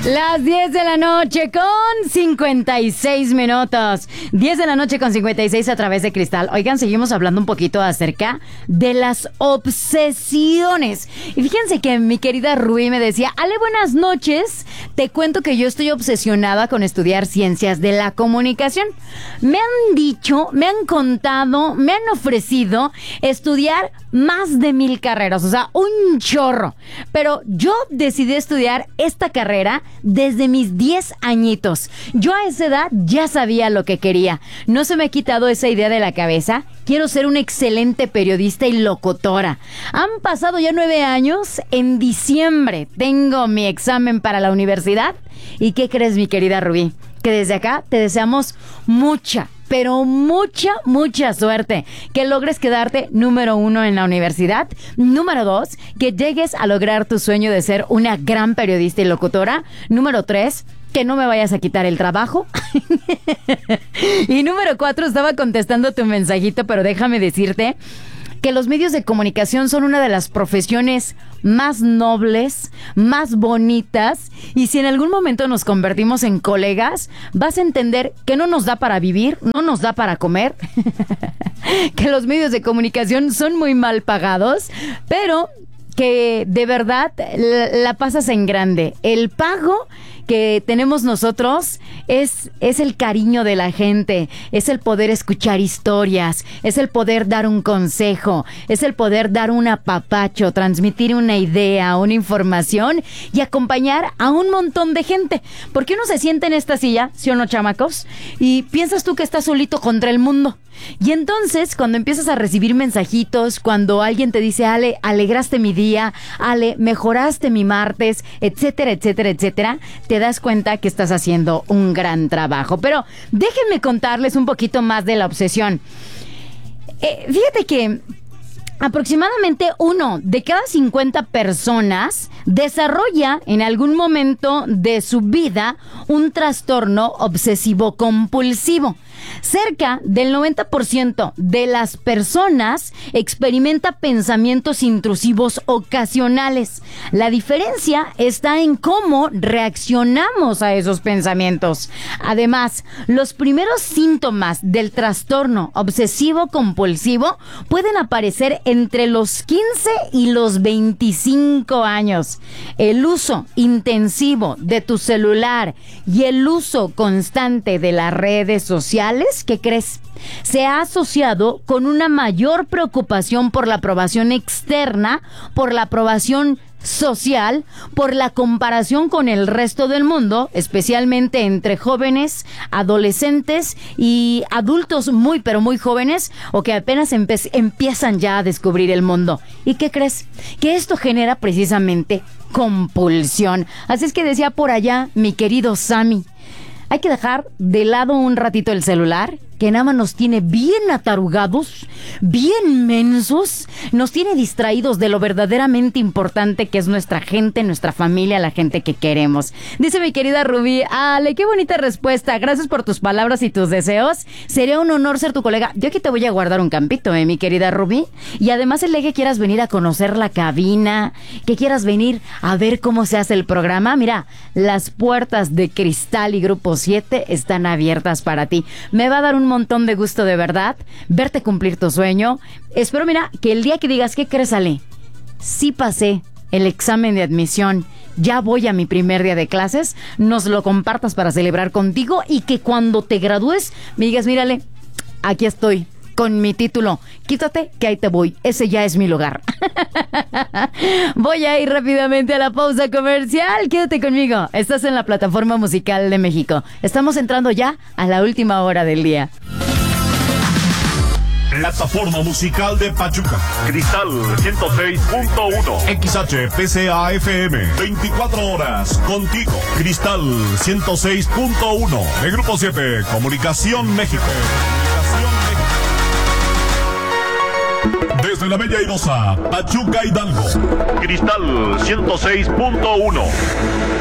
Las 10 de la noche con 56 minutos. 10 de la noche con 56 a través de Cristal. Oigan, seguimos hablando un poquito acerca de las obsesiones. Y fíjense que mi querida Rubí me decía: Ale, buenas noches. Te cuento que yo estoy obsesionada con estudiar ciencias de la comunicación. Me han dicho, me han contado, me han ofrecido estudiar más de 1000 carreras. O sea, un chorro. Pero yo decidí estudiar esta carrera desde mis 10 añitos. Yo a esa edad ya sabía lo que quería. No se me ha quitado esa idea de la cabeza. Quiero ser una excelente periodista y locutora. Han pasado ya 9 años. En diciembre tengo mi examen para la universidad. ¿Y qué crees, mi querida Rubí? Que desde acá te deseamos mucha, pero mucha suerte. Que logres quedarte número 1 en la universidad. Número 2, que llegues a lograr tu sueño de ser una gran periodista y locutora. Número 3, que no me vayas a quitar el trabajo. Y número 4, estaba contestando tu mensajito, pero déjame decirte que los medios de comunicación son una de las profesiones más nobles, más bonitas, y si en algún momento nos convertimos en colegas, vas a entender que no nos da para vivir, no nos da para comer, que los medios de comunicación son muy mal pagados, pero que de verdad la pasas en grande. El pago que tenemos nosotros es el cariño de la gente, es el poder escuchar historias, es el poder dar un consejo, es el poder dar un apapacho, transmitir una idea, una información y acompañar a un montón de gente. Porque uno se sienta en esta silla, ¿sí o no, chamacos? Y piensas tú que estás solito contra el mundo. Y entonces, cuando empiezas a recibir mensajitos, cuando alguien te dice: Ale, alegraste mi día, Ale, mejoraste mi martes, etcétera, etcétera, etcétera, te das cuenta que estás haciendo un gran trabajo. Pero déjenme contarles un poquito más de la obsesión. Fíjate que aproximadamente 1 de cada 50 personas desarrolla en algún momento de su vida un trastorno obsesivo-compulsivo. Cerca del 90% de las personas experimenta pensamientos intrusivos ocasionales. La diferencia está en cómo reaccionamos a esos pensamientos. Además, los primeros síntomas del trastorno obsesivo-compulsivo pueden aparecer entre los 15 y los 25 años. El uso intensivo de tu celular y el uso constante de las redes sociales, ¿qué crees? Se ha asociado con una mayor preocupación por la aprobación externa, por la aprobación social, por la comparación con el resto del mundo, especialmente entre jóvenes, adolescentes y adultos muy pero muy jóvenes, o que apenas empiezan ya a descubrir el mundo. ¿Y qué crees? Que esto genera precisamente compulsión. Así es que decía por allá mi querido Sammy: hay que dejar de lado un ratito el celular, que nada más nos tiene bien atarugados, bien mensos, nos tiene distraídos de lo verdaderamente importante que es nuestra gente, nuestra familia, la gente que queremos. Dice mi querida Rubí: Ale, qué bonita respuesta, gracias por tus palabras y tus deseos. Sería un honor ser tu colega. Yo aquí te voy a guardar un campito, mi querida Rubí. Y además el día que quieras venir a conocer la cabina, que quieras venir a ver cómo se hace el programa, mira, las puertas de Cristal y Grupo 7 están abiertas para ti. Me va a dar un montón de gusto, de verdad, verte cumplir tu sueño. Espero, mira, que el día que digas: ¿qué crees, Ale? Sí pasé el examen de admisión, ya voy a mi primer día de clases, nos lo compartas para celebrar contigo, y que cuando te gradúes me digas: mírale, aquí estoy con mi título, quítate que ahí te voy, ese ya es mi lugar. Voy a ir rápidamente a la pausa comercial, quédate conmigo, estás en la plataforma musical de México. Estamos entrando ya a la última hora del día. Plataforma musical de Pachuca. Cristal 106.1. XHPCA-FM. 24 horas contigo. Cristal 106.1. De Grupo 7. Comunicación México. Desde la Bella Airosa, Pachuca, Hidalgo. Cristal 106.1.